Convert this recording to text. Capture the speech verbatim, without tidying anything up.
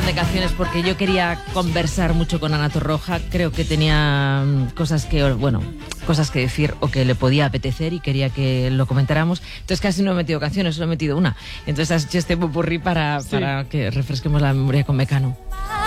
de canciones porque yo quería conversar mucho con Ana Torroja. Creo que tenía cosas que, bueno, cosas que decir o que le podía apetecer y quería que lo comentáramos. Entonces casi no he metido canciones, solo he metido una. Entonces has hecho este popurrí para, sí. para que refresquemos la memoria con Mecano.